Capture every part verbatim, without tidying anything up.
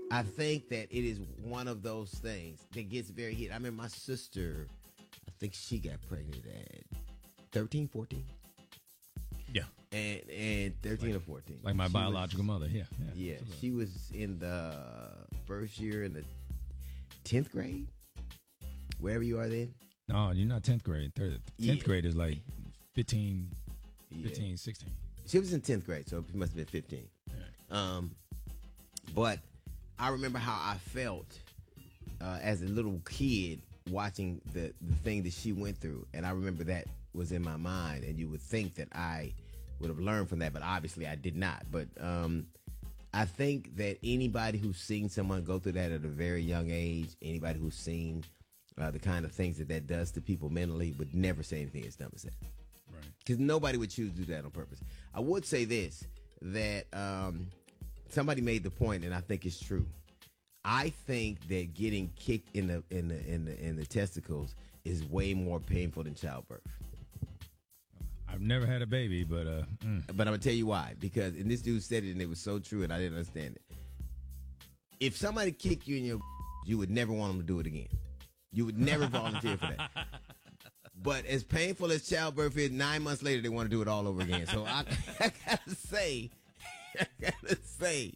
I think that it is one of those things that gets very hit. I mean, my sister, I think she got pregnant at thirteen, fourteen. Yeah. And and thirteen like, or fourteen. Like my she biological was, mother, yeah. Yeah, yeah she was in the first year in the tenth grade, wherever you are then. No, you're not tenth grade. tenth yeah. grade is like fifteen, fifteen, yeah. sixteen. She was in tenth grade, so it must have been fifteen. Yeah. Um, but I remember how I felt uh, as a little kid watching the, the thing that she went through. And I remember that was in my mind, and you would think that I would have learned from that, but obviously I did not. But um, I think that anybody who's seen someone go through that at a very young age, anybody who's seen uh, the kind of things that that does to people mentally would never say anything as dumb as that. Right. Because nobody would choose to do that on purpose. I would say this, that um, somebody made the point, and I think it's true. I think that getting kicked in the in the in the in the testicles is way more painful than childbirth. I've never had a baby, but uh, mm. but I'm gonna tell you why. Because and this dude said it, and it was so true, and I didn't understand it. If somebody kicked you in your, you would never want them to do it again. You would never volunteer for that. But as painful as childbirth is, nine months later they want to do it all over again. So I, I gotta say, I gotta say.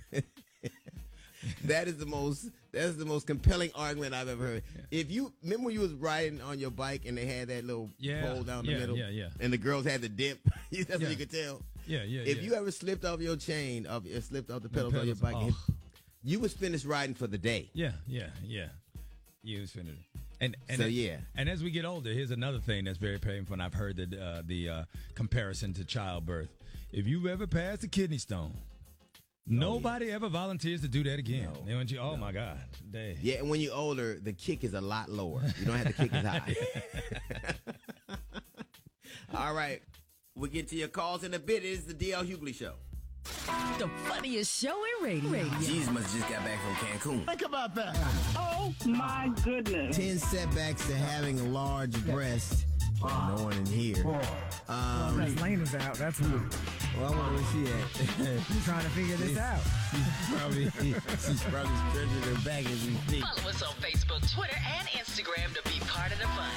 That is the most that is the most compelling argument I've ever heard. Yeah. If you remember when you was riding on your bike and they had that little yeah, pole down the yeah, middle, yeah, yeah, and the girls had the dip, that's yeah. what you could tell. Yeah, yeah. If yeah. you ever slipped off your chain, of slipped off the pedals, the pedals on your bike, oh. you was finished riding for the day. Yeah, yeah, yeah. You was finished. And, and so as, yeah. And as we get older, here's another thing that's very painful. And I've heard that uh, the uh, comparison to childbirth. If you've ever passed a kidney stone. Nobody oh, yeah. ever volunteers to do that again. No, they want you, oh, no. my God. Dang. Yeah, and when you're older, the kick is a lot lower. You don't have to kick as high. All right. We'll get to your calls in a bit. It is the D L Hughley Show. The funniest show in radio. Jesus must have just got back from Cancun. Think about that. Oh, my goodness. Ten setbacks to having a large breast. Oh, no one in here. Um, well, that's Lena's out. That's who. Well, I wonder where she at. She's trying to figure this out. She's probably, she's probably stretching her back as we speak. Follow us on Facebook, Twitter, and Instagram to be part of the fun.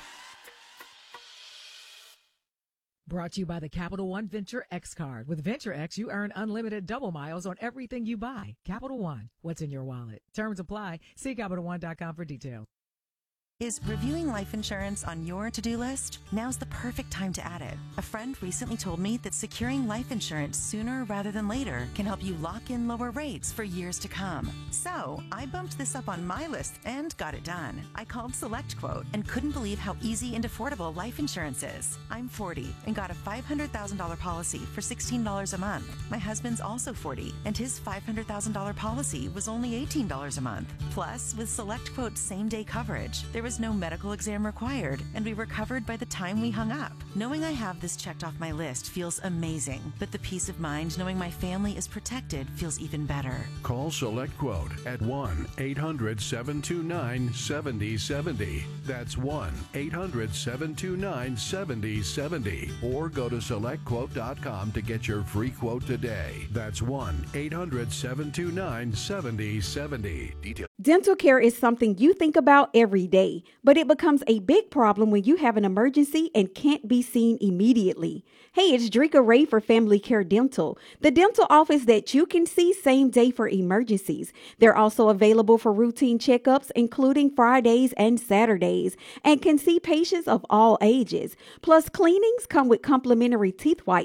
Brought to you by the Capital One Venture X card. With Venture X, you earn unlimited double miles on everything you buy. Capital One, what's in your wallet? Terms apply. See Capital One dot com for details. Is reviewing life insurance on your to-do list? Now's the perfect time to add it. A friend recently told me that securing life insurance sooner rather than later can help you lock in lower rates for years to come. So I bumped this up on my list and got it done. I called SelectQuote and couldn't believe how easy and affordable life insurance is. I'm forty and got a five hundred thousand dollars policy for sixteen dollars a month. My husband's also forty and his five hundred thousand dollars policy was only eighteen dollars a month. Plus, with SelectQuote's same-day coverage, there was no medical exam required, and we were covered by the time we hung up. Knowing I have this checked off my list feels amazing, but the peace of mind knowing my family is protected feels even better. Call SelectQuote at one eight hundred seven two nine seven zero seven zero. That's one eight hundred seven two nine seven zero seven zero. Or go to select quote dot com to get your free quote today. That's one eight hundred seven two nine seven zero seven zero. Details. Dental care is something you think about every day, but it becomes a big problem when you have an emergency and can't be seen immediately. Hey, it's Drika Ray for Family Care Dental, the dental office that you can see same day for emergencies. They're also available for routine checkups, including Fridays and Saturdays, and can see patients of all ages. Plus, cleanings come with complimentary teeth white